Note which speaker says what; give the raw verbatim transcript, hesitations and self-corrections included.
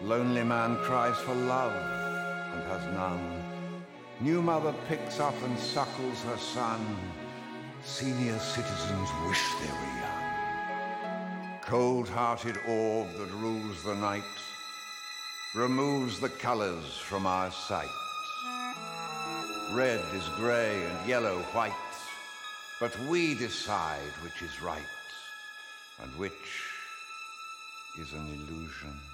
Speaker 1: Lonely man cries for love and has none. New mother picks up and suckles her son. Senior citizens wish they were young. Cold-hearted orb that rules the night removes the colors from our sight. Red is gray and yellow white, but we decide which is right and which is an illusion.